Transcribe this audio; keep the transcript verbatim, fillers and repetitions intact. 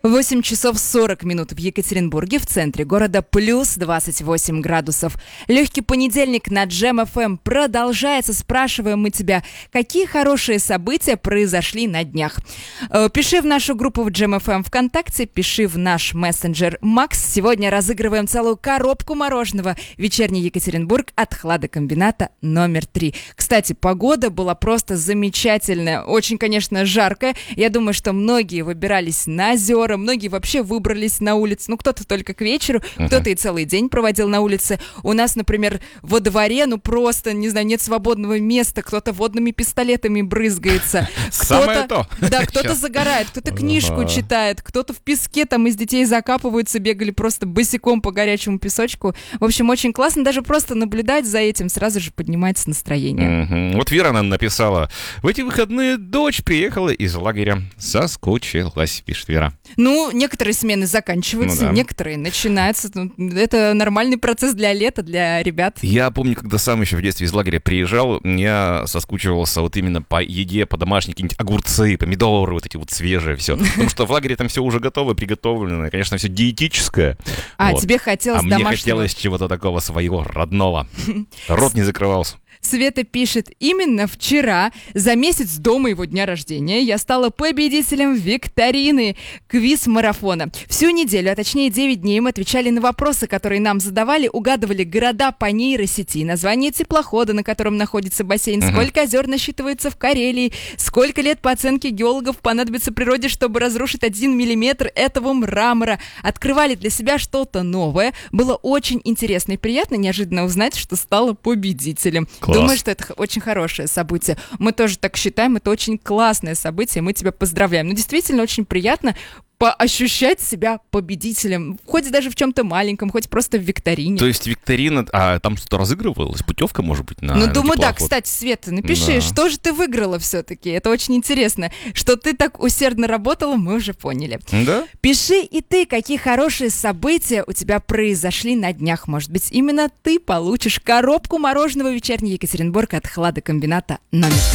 восемь часов сорок минут в Екатеринбурге, в центре города, плюс двадцать восемь градусов. Легкий понедельник на Джем эф эм продолжается. Спрашиваем мы тебя, какие хорошие события произошли на днях. Пиши в нашу группу в Джем эф эм ВКонтакте, пиши в наш мессенджер Макс. Сегодня разыгрываем целую коробку мороженого «Вечерний Екатеринбург» от хладокомбината номер три. Кстати, погода была просто замечательная. Очень, конечно, жаркая. Я думаю, что многие выбирались на озера, многие вообще выбрались на улицу. Ну, кто-то только к вечеру, uh-huh. кто-то и целый день проводил на улице. У нас, например, во дворе, ну, просто, не знаю, нет свободного места. Кто-то водными пистолетами брызгается. Самое то. Да, кто-то загорает, кто-то книжку читает, кто-то в песке там из детей закапываются, бегали просто босиком по горячему песочку. В общем, очень классно. Даже просто наблюдать за этим сразу же поднимается настроение. Uh-huh. Вот Вера нам написала: в эти выходные дочь приехала из лагеря. Соскучилась, пишет Вера. Ну, некоторые смены заканчиваются, ну, да. некоторые начинаются. Это нормальный процесс для лета, для ребят. Я помню, когда сам еще в детстве из лагеря приезжал, я соскучивался вот именно по еде, по домашней, какие-нибудь огурцы, помидоры, вот эти вот свежие, все. Потому что в лагере там все уже готово, приготовлено, конечно, все диетическое. А, вот. тебе хотелось а домашнего. А мне хотелось чего-то такого своего, родного. Рот не закрывался. Света пишет: именно вчера, за месяц до моего дня рождения, я стала победителем викторины квиз-марафона. Всю неделю, а точнее девять дней, мы отвечали на вопросы, которые нам задавали, угадывали города по нейросети, название теплохода, на котором находится бассейн, uh-huh. сколько озер насчитывается в Карелии, сколько лет по оценке геологов понадобится природе, чтобы разрушить один миллиметр этого мрамора. Открывали для себя что-то новое. Было очень интересно и приятно неожиданно узнать, что стала победителем. Класс. Думаю, что это очень хорошее событие. Мы тоже так считаем, это очень классное событие, мы тебя поздравляем. Ну, действительно, очень приятно поощущать себя победителем, хоть даже в чем-то маленьком, хоть просто в викторине. То есть викторина, а там что-то разыгрывалось? Путевка, может быть, на Ну, на думаю, да. теплоход? Кстати, Света, напиши, да. что же ты выиграла все-таки. Это очень интересно. Что ты так усердно работала, мы уже поняли. Да? Пиши и ты, какие хорошие события у тебя произошли на днях. Может быть, именно ты получишь коробку мороженого «Вечерний Екатеринбург» от хладокомбината номер три.